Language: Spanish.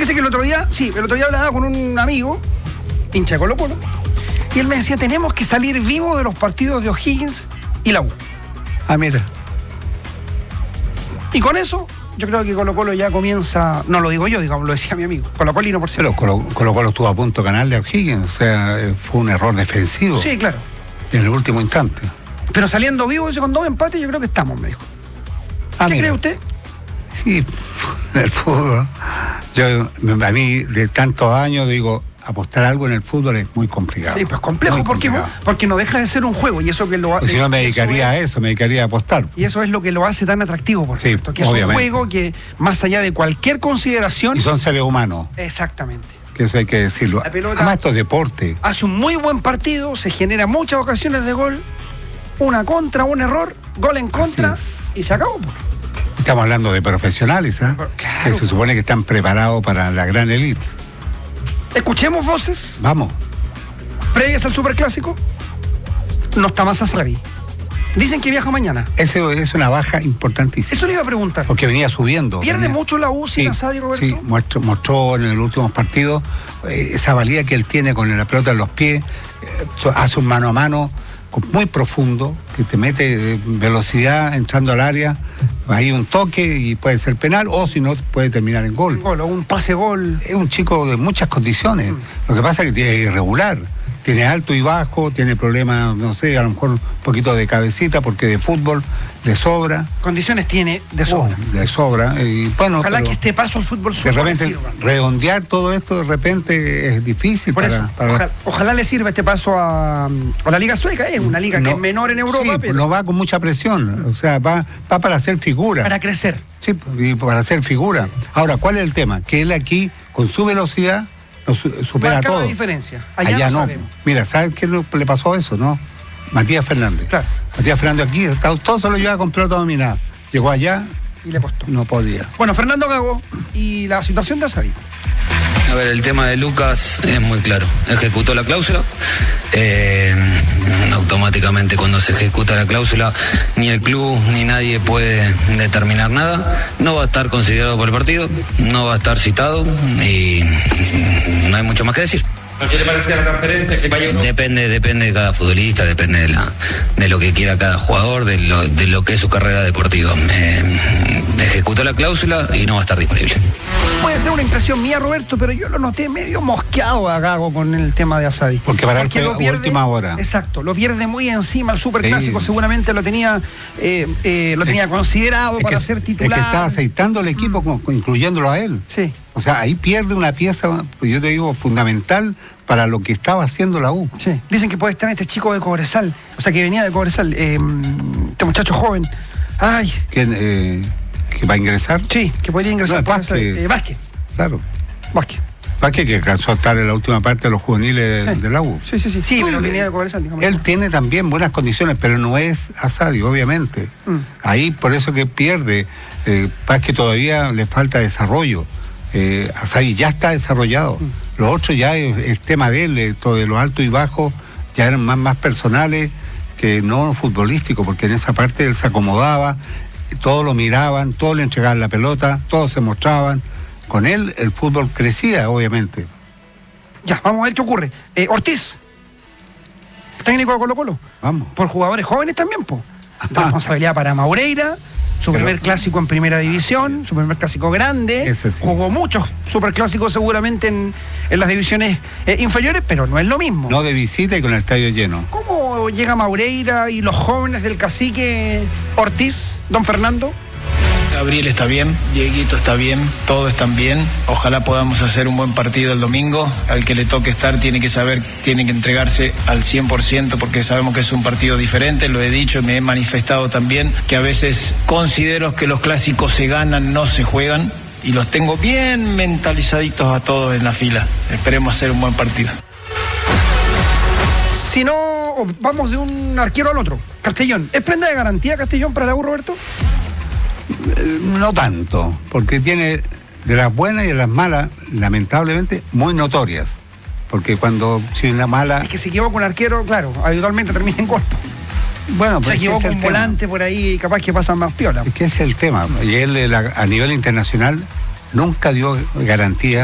Fíjese que el otro día hablaba con un amigo, hincha de Colo-Colo, y él me decía, tenemos que salir vivos de los partidos de O'Higgins y la U. Ah, mira. Y con eso, yo creo que Colo-Colo ya comienza, no lo digo yo, digamos, lo decía mi amigo, Colo-Colino por cierto. Pero Colo-Colo estuvo a punto de ganarle a O'Higgins, o sea, fue un error defensivo. Sí, claro. En el último instante. Pero saliendo vivos ese con 2 empates, yo creo que estamos, me dijo. ¿Qué cree usted? Sí, en el fútbol. A mí, de tantos años, digo, apostar algo en el fútbol es muy complicado. Sí, pues complejo, porque no deja de ser un juego, y eso que lo hace. Si no me dedicaría a eso, me dedicaría a apostar. Y eso es lo que lo hace tan atractivo, por cierto, que obviamente. Es un juego que, más allá de cualquier consideración. Y son seres humanos. Exactamente. Que eso hay que decirlo. Además, esto es deporte. Hace un muy buen partido, se genera muchas ocasiones de gol, una contra, un error, gol en contra, y se acabó. Estamos hablando de profesionales, ¿eh? Claro. Que se supone que están preparados para la gran élite. Escuchemos voces. Vamos. Previas al superclásico, no está más Asadi. Dicen que viaja mañana. Eso es una baja importantísima. Eso le iba a preguntar. Porque venía subiendo. ¿Pierde mucho la U sin Asadi, Roberto? Sí, mostró en el último partido esa valía que él tiene con la pelota en los pies, hace un mano a mano muy profundo, que te mete velocidad entrando al área, hay un toque y puede ser penal, o si no, puede terminar en gol. Un gol o un pase-gol. Es un chico de muchas condiciones. Lo que pasa es que tiene irregular. Tiene alto y bajo, tiene problemas, no sé, a lo mejor un poquito de cabecita, porque de fútbol le sobra. Condiciones tiene de sobra. De sobra. Y bueno, ojalá que este paso al fútbol de repente redondear todo esto de repente es difícil. Por eso, ojalá le sirva este paso a la Liga Sueca. Es una liga que es menor en Europa. Sí, pero no va con mucha presión. O sea, va para hacer figura. Para crecer. Sí, y para hacer figura. Ahora, ¿cuál es el tema? Que él aquí, con su velocidad, supera todo. La diferencia. Allá no sabemos. Mira, ¿sabes qué le pasó a eso, no? Matías Fernández. Claro. Matías Fernández aquí, todo se lo lleva con pelota dominada. Llegó allá y le costó. No podía. Bueno, Fernando Gago y la situación de Asadi. A ver, el tema de Lucas es muy claro. Ejecutó la cláusula. Automáticamente cuando se ejecuta la cláusula, ni el club ni nadie puede determinar nada. No va a estar considerado por el partido, no va a estar citado y no hay mucho más que decir. ¿Qué le parece a la transferencia? Que vaya uno? Depende de cada futbolista, depende de lo que quiera cada jugador, de lo que es su carrera deportiva. Ejecutó la cláusula y no va a estar disponible. Puede ser una impresión mía, Roberto, pero yo lo noté medio mosqueado a Gago con el tema de Asadi. Porque para él fue lo pierde, última hora. Exacto, lo pierde muy encima el superclásico, sí. Seguramente lo tenía considerado para ser titular. Es que estaba aceitando el equipo, incluyéndolo a él. Sí. O sea, ahí pierde una pieza, yo te digo, fundamental para lo que estaba haciendo la U. Sí. Dicen que puede estar este chico de Cobresal, o sea, que venía de Cobresal, este muchacho joven. Ay. ¿Que va a ingresar? Sí, que podría ingresar. No, Vázquez. Claro. Vázquez que alcanzó a estar en la última parte de los juveniles de la U. Sí, pero venía de Cobresal. Digamos. Él tiene también buenas condiciones, pero no es Asadi, obviamente. Ahí por eso que pierde. Vázquez todavía le falta desarrollo. Asadi ya está desarrollado. Lo otro ya es tema de él, esto de los altos y bajos ya eran más personales que no futbolísticos, porque en esa parte él se acomodaba, todos lo miraban, todos le entregaban la pelota, todos se mostraban. Con él el fútbol crecía, obviamente. Ya, vamos a ver qué ocurre. Ortiz, técnico de Colo-Colo. Vamos. Por jugadores jóvenes también, po. Responsabilidad para Maureira. Su primer clásico en primera división, su primer clásico grande. Ese sí. Jugó muchos superclásicos seguramente en las divisiones inferiores, pero no es lo mismo. No de visita y con el estadio lleno. ¿Cómo llega Maureira y los jóvenes del cacique Ortiz, don Fernando? Gabriel está bien, Dieguito está bien, todos están bien. Ojalá podamos hacer un buen partido el domingo. Al que le toque estar tiene que saber, tiene que entregarse al 100% porque sabemos que es un partido diferente. Lo he dicho, me he manifestado también que a veces considero que los clásicos se ganan, no se juegan. Y los tengo bien mentalizaditos a todos en la fila. Esperemos hacer un buen partido. Si no, vamos de un arquero al otro. Castellón. ¿Es prenda de garantía Castellón para la U, Roberto? No tanto, porque tiene de las buenas y de las malas, lamentablemente, muy notorias. Porque si una mala... Es que se equivoca un arquero, claro, habitualmente termina en golpe. Bueno, se equivoca un volante por ahí y capaz que pasan más piola. Es que ese es el tema. Y él, a nivel internacional, nunca dio garantía